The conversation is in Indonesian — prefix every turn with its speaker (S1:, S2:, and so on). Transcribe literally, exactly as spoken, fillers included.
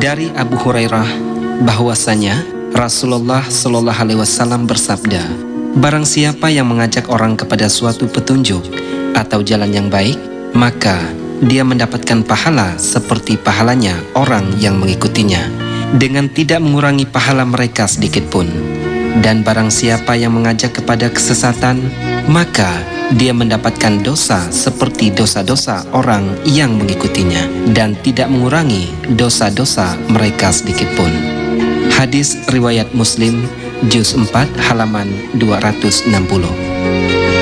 S1: Dari Abu Hurairah bahwasanya Rasulullah Shallallahu Alaihi Wasallam bersabda, barang siapa yang mengajak orang kepada suatu petunjuk atau jalan yang baik, maka dia mendapatkan pahala seperti pahalanya orang yang mengikutinya, dengan tidak mengurangi pahala mereka sedikit pun. Dan barang siapa yang mengajak kepada kesesatan, maka dia mendapatkan dosa seperti dosa-dosa orang yang mengikutinya, dan tidak mengurangi dosa-dosa mereka sedikit pun. Hadis riwayat Muslim, juz empat halaman dua ratus enam puluh.